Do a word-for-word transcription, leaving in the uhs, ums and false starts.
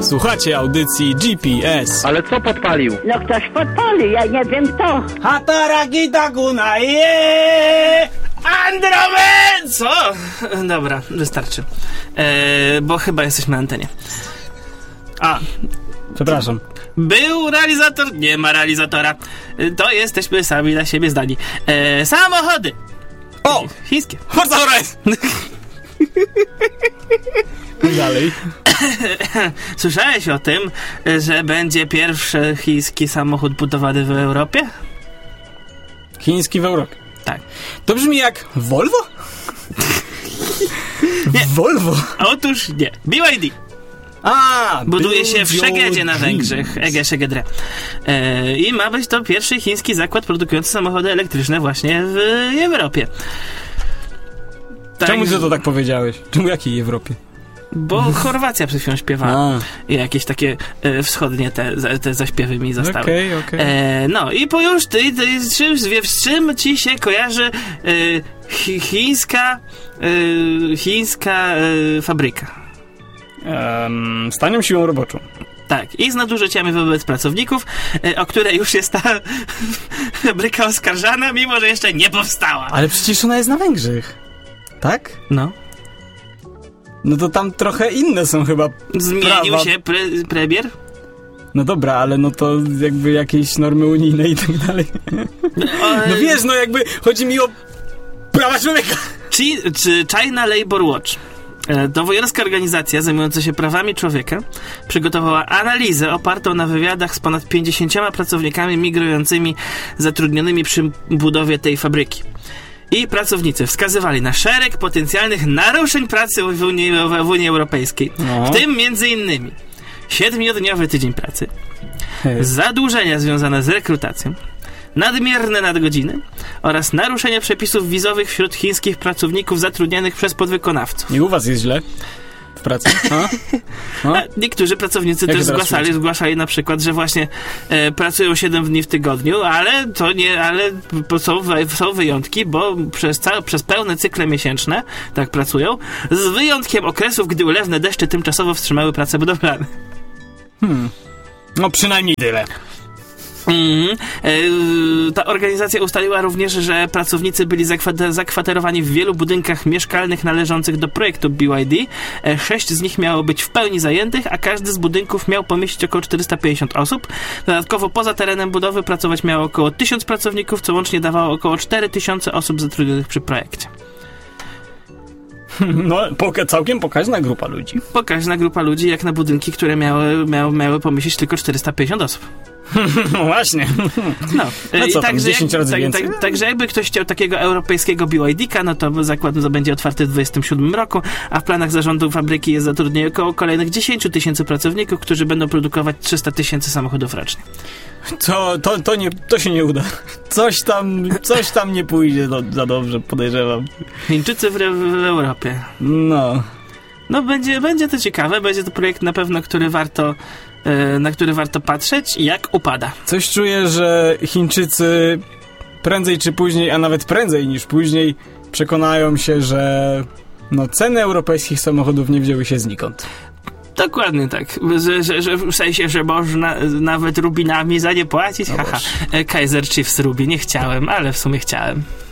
Słuchacie audycji G P S. Ale co podpalił? No ktoś podpalił, ja nie wiem kto. Hataragita guna je Andromen! Co? Dobra, wystarczy. E, bo chyba jesteśmy na antenie. A, Przepraszam. był realizator, nie ma realizatora. E, To jesteśmy sami na siebie zdani. E, samochody. O! Chińskie. Forza Horizon! Dalej. Słyszałeś o tym, że będzie pierwszy chiński samochód budowany w Europie? Chiński w Europie. Tak. To brzmi jak Volvo? Nie. Volvo? Otóż nie. B Y D. A, Buduje się w Build Szegedzie na Your Węgrzech. Dreams. Ege Szegedre. E, I ma być to pierwszy chiński zakład produkujący samochody elektryczne właśnie w Europie. Tak, Czemu ty to tak powiedziałeś? Czemu jakiej Europie? Bo Chorwacja przed chwilą śpiewała. A. I jakieś takie e, wschodnie te, za- te zaśpiewy mi zostały. Okej, okej. E, no i po już ty, ty, z, czym, z czym ci się kojarzy e, chi, chińska e, chińska e, fabryka? Um, z tanią siłą roboczą. Tak, i z nadużyciami wobec pracowników, e, o które już jest ta fabryka oskarżana, mimo że jeszcze nie powstała. Ale przecież ona jest na Węgrzech. Tak? No. No to tam trochę inne są chyba Zmienił prawa. się pre, premier? No dobra, ale no to jakby jakieś normy unijne i tak dalej. O, No wiesz, no jakby chodzi mi o prawa człowieka. Chi, czy China Labour Watch, e, nowojorska organizacja zajmująca się prawami człowieka, przygotowała analizę opartą na wywiadach z ponad pięćdziesięcioma pracownikami migrującymi zatrudnionymi przy budowie tej fabryki. I pracownicy wskazywali na szereg potencjalnych naruszeń pracy w Unii, w Unii Europejskiej. No. W tym między innymi siedmiodniowy tydzień pracy, zadłużenia związane z rekrutacją, nadmierne nadgodziny oraz naruszenie przepisów wizowych wśród chińskich pracowników zatrudnionych przez podwykonawców. I u was jest źle w pracy? A? No? A niektórzy pracownicy Jak też to teraz zgłaszali, czuć? zgłaszali na przykład, że właśnie e, pracują siedem dni w tygodniu, ale to nie, ale po- są, wy- są wyjątki, bo przez, ca- przez pełne cykle miesięczne tak pracują, z wyjątkiem okresów, gdy ulewne deszcze tymczasowo wstrzymały pracę budowlane. No przynajmniej tyle. Mhm. E, ta organizacja ustaliła również, że pracownicy byli zakwate- zakwaterowani w wielu budynkach mieszkalnych należących do projektu B Y D. E, sześć z nich miało być w pełni zajętych, a każdy z budynków miał pomieścić około czterysta pięćdziesiąt osób. Dodatkowo poza terenem budowy pracować miało około tysiąc pracowników, co łącznie dawało około cztery tysiące osób zatrudnionych przy projekcie. No poka- całkiem pokaźna grupa ludzi. Pokaźna grupa ludzi jak na budynki, które miały, miały, miały pomieścić tylko czterysta pięćdziesiąt osób. No właśnie. No, A i co tam, także dziesięć jak, razy tak, więcej? tak, Także jakby ktoś chciał takiego europejskiego B Y D-ka, no to zakład to będzie otwarty w dwudziestym siódmym roku, a w planach zarządu fabryki jest zatrudnienie około kolejnych dziesięć tysięcy pracowników, którzy będą produkować trzysta tysięcy samochodów rocznie. To, to, to, nie, to się nie uda. Coś tam, coś tam nie pójdzie do, za dobrze, podejrzewam. Chińczycy w, w Europie. No. No będzie, będzie to ciekawe, będzie to projekt na pewno, który warto, e, na który warto patrzeć, jak upada. Coś czuję, że Chińczycy prędzej czy później, a nawet prędzej niż później przekonają się, że no, ceny europejskich samochodów nie wzięły się znikąd. Dokładnie tak, że, że, że w sensie, że można nawet rubinami za nie płacić. No Haha, właśnie. E, Kaiser Chiefs Ruby, nie chciałem, ale w sumie chciałem.